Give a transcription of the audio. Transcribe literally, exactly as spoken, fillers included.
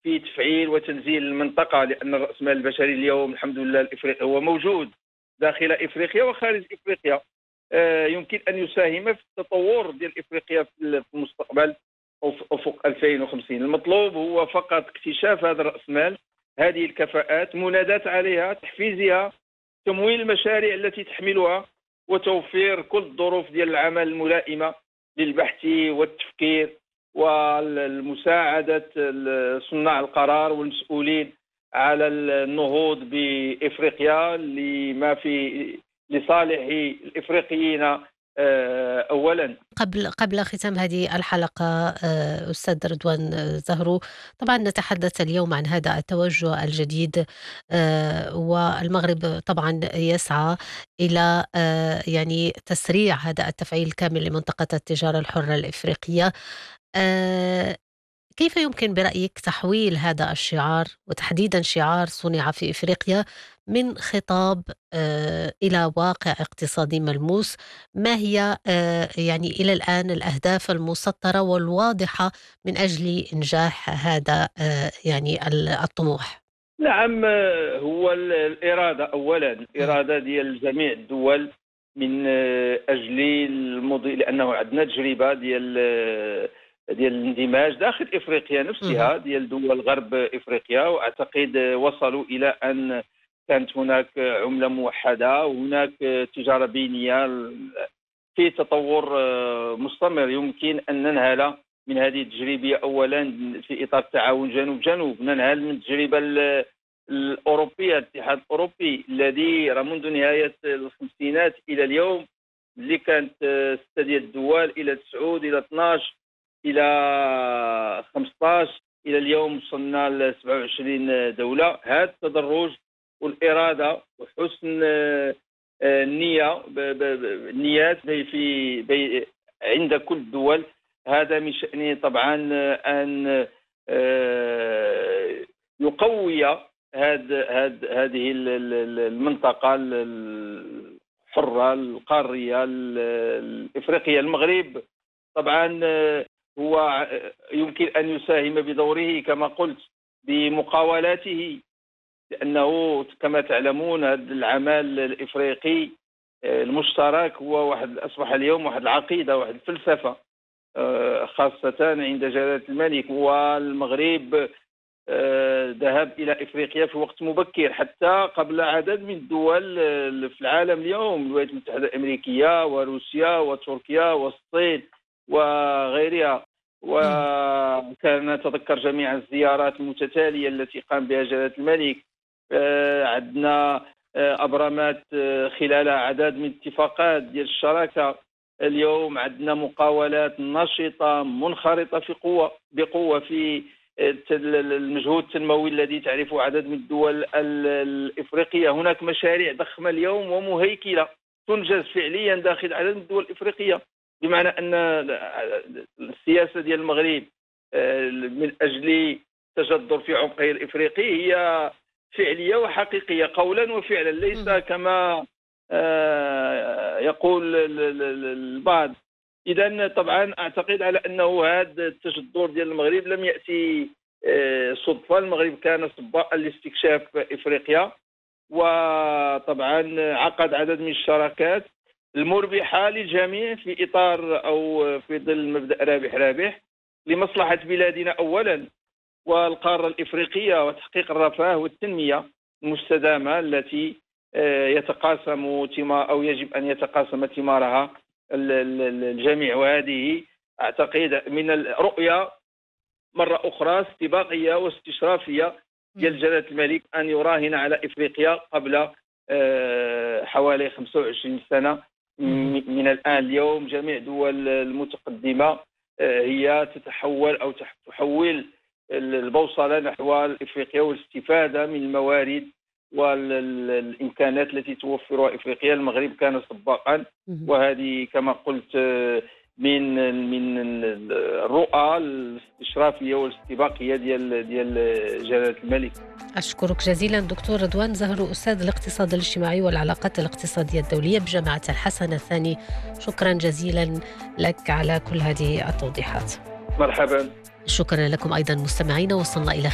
في تفعيل وتنزيل المنطقة، لأن الرأسمال البشري اليوم الحمد لله الإفريقي هو موجود داخل إفريقيا وخارج إفريقيا. آه، يمكن أن يساهم في التطور ديال إفريقيا في المستقبل أو في أفق ألفين وخمسين. المطلوب هو فقط اكتشاف هذا الرأسمال، هذه الكفاءات، مناداة عليها، تحفيزها، تمويل المشاريع التي تحملها، وتوفير كل الظروف ديال العمل الملائمة للبحث والتفكير والمساعدة صناع القرار والمسؤولين على النهوض بإفريقيا لما في لصالح الإفريقيين أولا. قبل قبل ختام هذه الحلقة، آه، أستاذ رضوان زهرو، طبعا نتحدث اليوم عن هذا التوجه الجديد، آه، والمغرب طبعا يسعى إلى آه، يعني تسريع هذا التفعيل الكامل لمنطقة التجارة الحرة الإفريقية. آه، كيف يمكن برأيك تحويل هذا الشعار، وتحديدا شعار صنع في إفريقيا، من خطاب آه، إلى واقع اقتصادي ملموس؟ ما هي آه، يعني إلى الآن الأهداف المسطرة والواضحة من أجل إنجاح هذا آه، يعني ال- الطموح؟ نعم، هو ال- الإرادة أولا، مم. الإرادة ديال جميع الدول من آه، أجل المضي، لأنه عندنا تجربة ديال آه، ديال الاندماج داخل إفريقيا مهم. نفسها ديال دول غرب إفريقيا، وأعتقد آه، وصلوا إلى أن كانت هناك عملة موحدة، وهناك آه، تجارة بينية في تطور آه، مستمر. يمكن أن ننهل من هذه التجربة أولا في إطار التعاون جنوب جنوب، ننهل من التجربة ال- الأوروبية، الاتحاد الأوروبي الذي راه منذ نهاية الخمسينات إلى اليوم، اللي كانت آه، ستة ديال الدول إلى تسعود إلى اثناش إلى خمسطاش، إلى اليوم وصلنا ل سبعة وعشرين دولة. هذا التدرج والإرادة وحسن آه، آه، النية ب- ب- ب- النيات بي- في بي عند كل الدول. هذا من شأنه طبعا آه، أن آه، يقوي هاد هاد هذه ال- ال- ال- المنطقة ال- الحرة القارية ال- الإفريقية. المغرب طبعا آه، هو ع- يمكن أن يساهم بدوره كما قلت بمقاولاته، لأنه كما تعلمون هذا العمل الإفريقي آه، المشترك هو واحد، أصبح اليوم واحد العقيدة، واحد الفلسفة، آه، خاصة عند جلالة الملك. والمغرب آه، ذهب إلى إفريقيا في وقت مبكر، حتى قبل عدد من الدول آه، في العالم اليوم، الولايات المتحدة الأمريكية وروسيا وتركيا والصين وغيرها. مم. وكان نتذكر جميع الزيارات المتتالية التي قام بها جلالة الملك. آه، عندنا آه، أبرمات آه، خلال عدد من اتفاقات ديال الشراكة. اليوم عندنا مقاولات نشطة منخرطة في قوة بقوة في المجهود التنموي الذي تعرفه عدد من الدول ال- الإفريقية. هناك مشاريع ضخمة اليوم ومهيكلة تنجز فعليا داخل عدد من الدول الإفريقية، بمعنى أن السياسة ديال المغرب آه، من أجل تجذر في عمقه الإفريقي هي فعلية وحقيقية، قولا وفعلا، ليس مهم. كما آه، يقول ال- ال- ال- البعض. إذا طبعا أعتقد على أنه هذا التجذر ديال المغرب لم يأتي آه، صدفة. المغرب كان سباقا لاستكشاف إفريقيا، وطبعا عقد عدد من الشراكات المربحة للجميع في إطار أو في ظل مبدأ رابح رابح لمصلحة بلادنا أولا والقارة الإفريقية، وتحقيق الرفاه والتنمية المستدامة التي آه، يتقاسم ثمار أو يجب أن يتقاسم ثمارها ال- ال- الجميع. وهذه أعتقد من الرؤية مرة أخرى استباقية واستشرافية ديال مم. جلالة الملك أن يراهن على إفريقيا قبل آه، حوالي خمسة وعشرين سنة مهم. م- من الآن. اليوم جميع الدول المتقدمة آه، هي تتحول أو تح- تحول البوصلة نحو إفريقيا والاستفادة من الموارد والإمكانات التي توفرها إفريقيا. المغرب كان سباقا، مهم. وهذه كما قلت آه، من من الرؤى الاستشرافيه والاستباقيه ديال ديال جلاله الملك. أشكرك جزيلا دكتور رضوان زهرو، أستاذ الاقتصاد الاجتماعي والعلاقات الاقتصادية الدولية بجامعة الحسن الثاني. شكرا جزيلا لك على كل هذه التوضيحات. مرحبا. شكرا لكم أيضا مستمعينا، وصلنا إلى